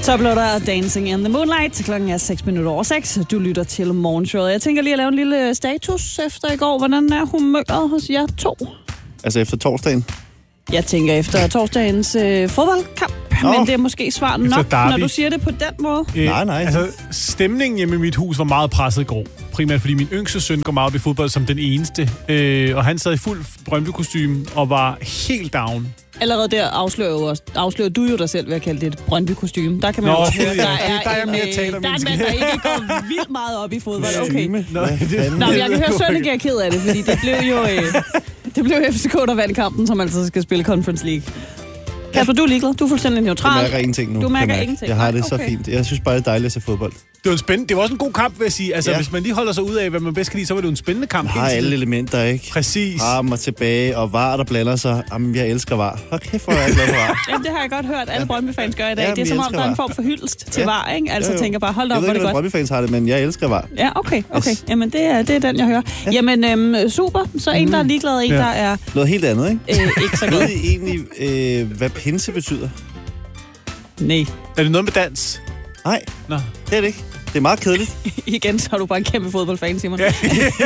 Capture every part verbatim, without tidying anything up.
Så blev der Dancing in the Moonlight. Klokken er seks minutter over seks. Du lytter til morgenshowet. Jeg tænker lige at lave en lille status efter i går. Hvordan er humøret hos jer to? Altså efter torsdagen? Jeg tænker efter torsdagens øh, fodboldkamp. Oh. Men det er måske svar nok, når du siger det på den måde. Øh, nej, nej. Altså, stemningen hjemme i mit hus var meget presset i går. Primært fordi min yngste søn går meget op i fodbold som den eneste. Øh, og han sad i fuld Brøndby-kostume og var helt down. Allerede der afslører, afslører du jo dig selv ved at kalde det et Brøndby-kostume. Der kan man Nå, jo høre, ja, der er, der er en, mere øh, taler der er en mand, der ikke går vildt meget op i fodbold. Okay. Nå, Nå, men jeg kan høre, Søren er ked af det, fordi det blev jo øh, det blev F C K, der vandt kampen, som altså skal spille Conference League. Kasper, du er ligeglad. Du er fuldstændig neutral. Jeg mærker ingenting nu. Du mærker jeg ingenting. Jeg har det okay. så fint. Jeg synes bare, det er dejligt at se fodbold. Det var en spændende. Det var også en god kamp, vil jeg sige. Altså, ja. Hvis man lige holder sig ud af, hvad man bedst kan lide, så var det jo en spændende kamp. Jeg har alle elementer, ikke? Præcis. Frem og tilbage, og V A R, der blander sig. Jamen, jeg elsker V A R. Hold kæft, hvor er jeg glad for V A R. Jamen, det har jeg godt hørt, alle Brøndby-fans gør i dag. Jamen, det er som om, der er en V A R. form for hyldest til Ja. V A R, ikke? Altså, jo, jo. tænker bare, hold da op, hvor er det det godt. godt. Brøndby-fans har det, men jeg elsker V A R. Ja, okay, okay. Yes. Jamen, det er, det er den, jeg hører. Ja. Jamen, øhm, super. Så en, der er ligeglad, og en, Ja. der er Noget helt andet, ikke? øh, ikke så glad. Ved I egentlig, øh, hvad pinse betyder? Nej. Er det noget med dans? Nej, Nå. det er det ikke. Det er meget kedeligt. Igen, så er du bare en kæmpe fodboldfan, Simon. Ja.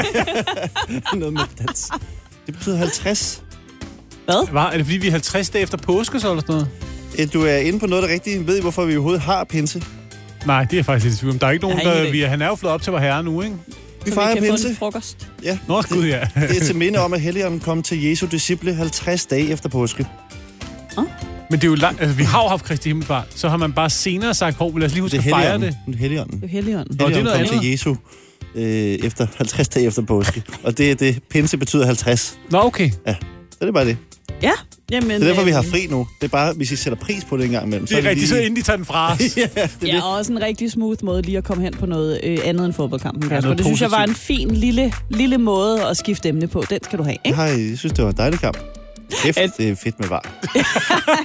Noget med dans. Det betyder halvtreds. Hvad? Var, er det fordi, vi er halvtreds dage efter påske, så eller sådan noget? Øh, Du er inde på noget af det rigtige. Ved I, hvorfor vi overhovedet har pinse? Nej, det er faktisk lidt i tvivl om. Der er ikke nogen, Jeg har ingen der... idé. Vi er, han er jo flået op til vor herre nu, ikke? Vi Så fejrer vi kan få pinse. en frokost. Ja, Nå, gud, ja. det er til minde om, at Helligånden kom til Jesu disciple halvtreds dage efter påske. Men det er jo langt... Altså, vi har jo haft Kristi Himmelfart. Så har man bare senere sagt, hov, lad os lige huske Det at er fejre det. Helligånden. Helligånden. Det er Helligånden. Nå, det er Helligånden noget kom andet. til Jesu øh, efter halvtreds dage efter påske. Og det er det. Pinse betyder halvtreds. Nå, okay. Ja, så er det bare det. Ja. Jamen, Det er derfor, øh, vi har fri nu. Det er bare, hvis I sætter pris på det en gang imellem. Det er rigtigt, så inden de tager den fra os. Ja, det er Ja, det. og også en rigtig smooth måde lige at komme hen på noget øh, andet end fodboldkampen. Ja, Ja, noget det synes jeg var en positivt. fin lille, lille måde at skifte emne på. Den skal du have, ikke? Jeg, har, jeg synes, det var en dejlig kamp. Kæft, At- det er fedt med V A R.